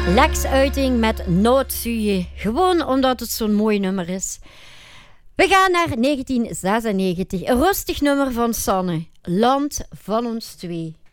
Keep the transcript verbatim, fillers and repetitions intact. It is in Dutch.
Lex Uiting met Noordzuie. Gewoon omdat het zo'n mooi nummer is. We gaan naar negentien zesennegentig. Een rustig nummer van Sanne. Land van ons twee.